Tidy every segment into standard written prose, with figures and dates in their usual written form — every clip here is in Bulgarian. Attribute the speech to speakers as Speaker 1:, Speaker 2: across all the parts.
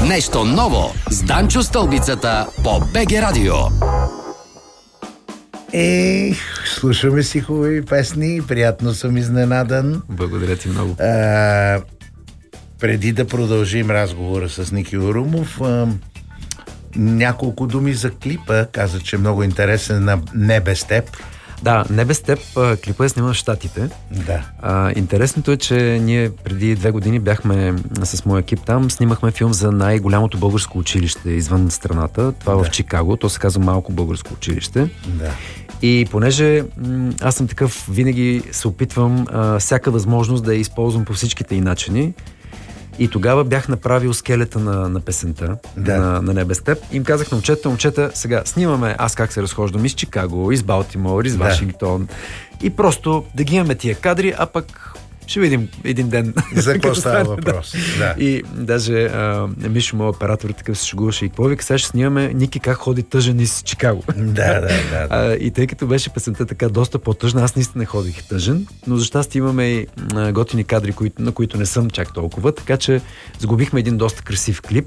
Speaker 1: Нещо ново с Данчо Стълбицата по БГ Радио.
Speaker 2: Слушаме си хубави песни. Приятно съм изненадан.
Speaker 3: Благодаря ти много.
Speaker 2: Преди да продължим разговора с Ники Орумов, няколко думи за клипа. Каза, че е много интересен на "Не без теб".
Speaker 3: Да, "Не без теб" клипа е сниман в Щатите.
Speaker 2: Да.
Speaker 3: Интересното е, че ние преди 2 години бяхме с моя екип там, снимахме филм за най-голямото българско училище извън страната. Това в Чикаго. То се казва Малко българско училище.
Speaker 2: Да.
Speaker 3: И понеже аз съм такъв, винаги се опитвам всяка възможност да я използвам по всичките и начини. И тогава бях направил скелета на песента на "Не без теб". Им казах на момчета, сега снимаме аз как се разхождам из Чикаго, из Балтимор, из Вашингтон. И просто да ги имаме тия кадри, а пък ще видим един ден.
Speaker 2: За какво става въпрос. Да.
Speaker 3: И даже Мишо, моят оператор, такъв се шегуваше. И какво вика, сега ще снимаме Ники как ходи тъжен из Чикаго.
Speaker 2: Да.
Speaker 3: И тъй като беше песента така доста по-тъжна, аз наистина ходих тъжен, но за щастие имаме и готини кадри, на които не съм чак толкова, така че сгубихме един доста красив клип.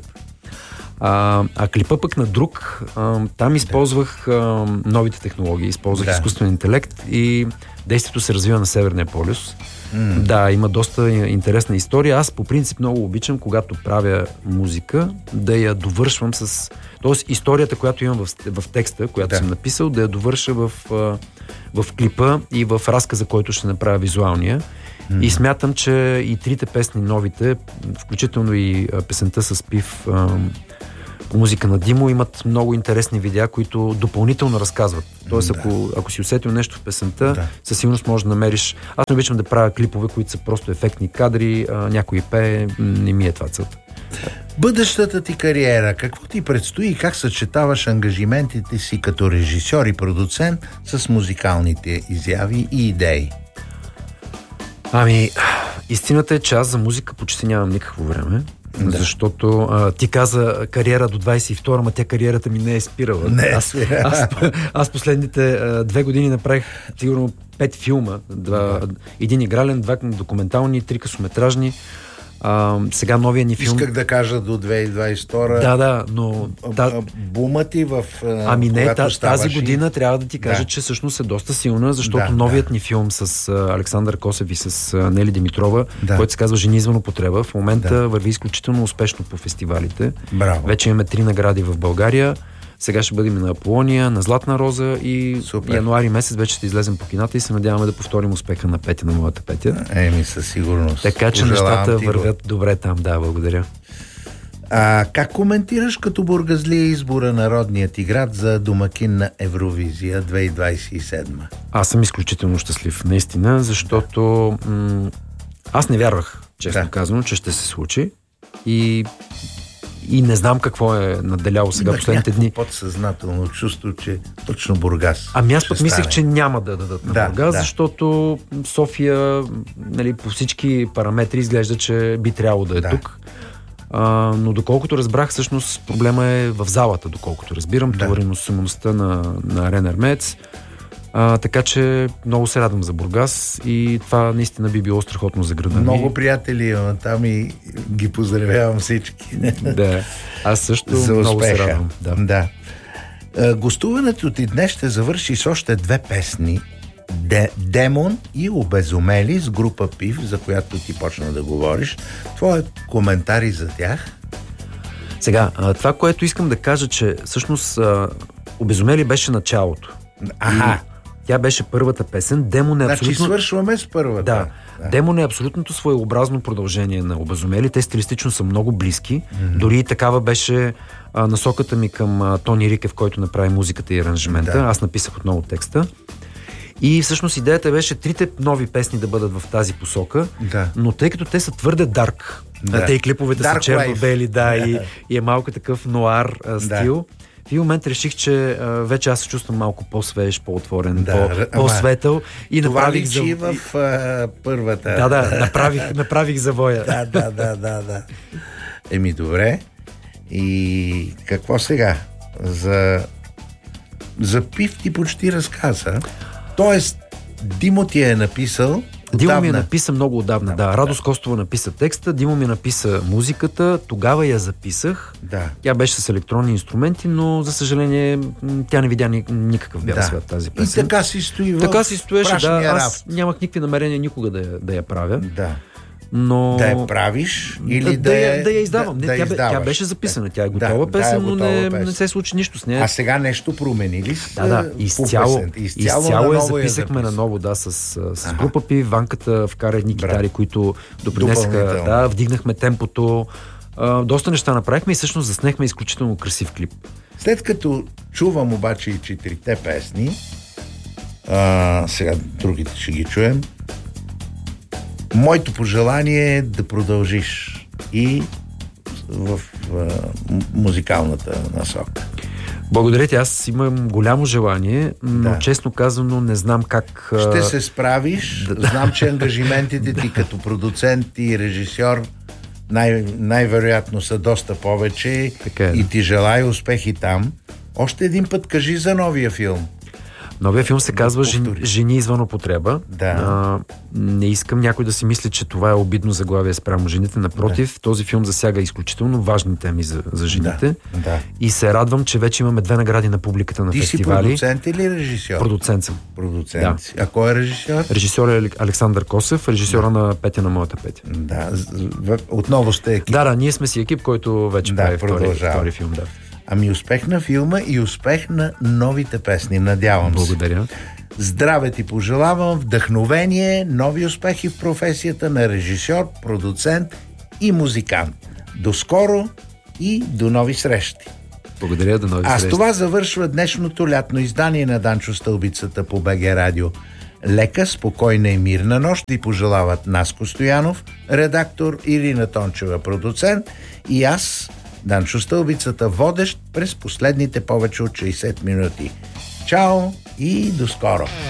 Speaker 3: А клипа пък на друг, там използвах новите технологии, използвах изкуствен интелект и действието се развива на Северния полюс. Да, има доста интересна история. Аз по принцип много обичам, когато правя музика, да я довършвам с... Тоест историята, която имам в текста, която съм написал, да я довърша в клипа и в разказа, който ще направя визуалния. И смятам, че и трите песни новите, включително и песента с Пив, музика на Димо, имат много интересни видеа, които допълнително разказват. Тоест, ако си усетил нещо в песента, със сигурност можеш да намериш... Аз не обичам да правя клипове, които са просто ефектни кадри, някой пее, не ми е това целта.
Speaker 2: Бъдещата ти кариера, какво ти предстои и как съчетаваш ангажиментите си като режисьор и продуцент с музикалните изяви и идеи?
Speaker 3: Истината е, че аз за музика почти нямам никакво време. Защото ти каза кариера до 22, ама тя кариерата ми не е спирала. Аз последните 2 години направих сигурно 5 филма. Един игрален, 2 документални, 3 късометражни. Сега новия ни филм...
Speaker 2: Исках да кажа до 2022.
Speaker 3: Да, но...
Speaker 2: Бума ти в...
Speaker 3: тази година трябва да ти кажа, че всъщност е доста силна, защото новият ни филм с Александър Косев и с Нели Димитрова, който се казва "Жени извън употреба", в момента върви изключително успешно по фестивалите.
Speaker 2: Браво.
Speaker 3: Вече имаме 3 награди в България. Сега ще бъдем на Аполония, на Златна роза и януари месец вече ще излезем по кината и се надяваме да повторим успеха на Петя, на моята Петя.
Speaker 2: Със сигурност.
Speaker 3: Така че нещата вървят добре там. Да, благодаря.
Speaker 2: Как коментираш като бургазлия избора на родния ти град за домакин на Евровизия 2027?
Speaker 3: Аз съм изключително щастлив, наистина, защото аз не вярвах, честно казано, че ще се случи и не знам какво е наделяло сега последните дни.
Speaker 2: Подсъзнателно чувство, че точно Бургас.
Speaker 3: Аз пък мислех, че няма да дадат на Бургас, защото София, по всички параметри изглежда, че би трябвало да е тук. Но доколкото разбрах, всъщност проблема е в залата, доколкото разбирам, товареността на Арена Армеец. Така че много се радвам за Бургас и това наистина би било страхотно за града.
Speaker 2: Много приятели имам там и ги поздравявам всички.
Speaker 3: Да, аз също много се радвам.
Speaker 2: Да. Гостуването ти днес ще завърши с още 2 песни. "Демон" и "Обезумели" с група Пив, за която ти почна да говориш. Твои коментари за тях?
Speaker 3: Сега, това, което искам да кажа, че всъщност "Обезумели" беше началото. Тя беше първата песен. "Демон" е абсолютно...
Speaker 2: Значи свършваме с първата.
Speaker 3: Да. "Демон" е абсолютното своеобразно продължение на "Обезумели". Те стилистично са много близки. Дори и такава беше насоката ми към Тони Рикев, който направи музиката и аранжимента. Аз написах отново текста. И всъщност идеята беше 3 нови песни да бъдат в тази посока, но тъй като те са твърде дарк, те и клиповете са черно-бели, и е малко такъв нуар стил. В един момент реших, че вече аз се чувствам малко по-свеж, по-отворен, по-светъл и направих
Speaker 2: личи в първата.
Speaker 3: Направих завоя.
Speaker 2: Да. Добре. И какво сега? За Пив ти почти разказа. Тоест, Димо ти е написал
Speaker 3: Димо ми я написа много отдавна, да. Радост Костова написа текста, Димо ми написа музиката, тогава я записах.
Speaker 2: Да.
Speaker 3: Тя беше с електронни инструменти, но за съжаление тя не видя никакъв бял свят тази песен.
Speaker 2: И така си стои в
Speaker 3: така си стоеше, да.
Speaker 2: рафт.
Speaker 3: Аз нямах никакви намерения никога да я правя.
Speaker 2: Да.
Speaker 3: Но...
Speaker 2: Да я правиш или
Speaker 3: да я издавам. Тя беше записана,
Speaker 2: да.
Speaker 3: Тя е готова песен, но не се случи нищо с нея.
Speaker 2: А сега нещо промени ли с
Speaker 3: изцяло я записахме
Speaker 2: на
Speaker 3: наново, с група Пив. Ванката вкара едни китари, които допринесаха, вдигнахме темпото. Доста неща направихме и всъщност заснехме изключително красив клип.
Speaker 2: След като чувам обаче и 4-те песни, сега другите ще ги чуем, моето пожелание е да продължиш и в музикалната насока.
Speaker 3: Благодаря ти, аз имам голямо желание, но честно казано не знам как...
Speaker 2: Ще се справиш. Знам, че ангажиментите ти като продуцент и режисьор най-вероятно са доста повече и ти желая успехи там. Още един път кажи за новия филм.
Speaker 3: Новия филм се казва "Жени извън употреба".
Speaker 2: Да.
Speaker 3: Не искам някой да си мисли, че това е обидно заглавие спрямо жените. Напротив, този филм засяга изключително важни теми за жените.
Speaker 2: Да.
Speaker 3: И се радвам, че вече имаме 2 награди на публиката на фестивали.
Speaker 2: Ти си продуцент или режисьор?
Speaker 3: Продуцент съм.
Speaker 2: Продуцент. Да. А кой е режисьор?
Speaker 3: Режисьор е Александър Косев, режисьора на Петя на моята Петя.
Speaker 2: Да. Отново сте екип.
Speaker 3: Да, ние сме си екип, който вече прави втори филм. Да.
Speaker 2: Ами успех на филма и успех на новите песни, надявам се.
Speaker 3: Благодаря.
Speaker 2: Здраве ти пожелавам, вдъхновение, нови успехи в професията на режисьор, продуцент и музикант. До скоро и до нови срещи.
Speaker 3: Благодаря, до нови срещи.
Speaker 2: А с това завършва днешното лятно издание на Данчо Стълбицата по БГ Радио. Лека, спокойна и мирна нощ ви пожелават Наско Стоянов, редактор, Ирина Тончева, продуцент, и аз, Данчо Стълбицата, водещ през последните повече от 60 минути. Чао и до скоро!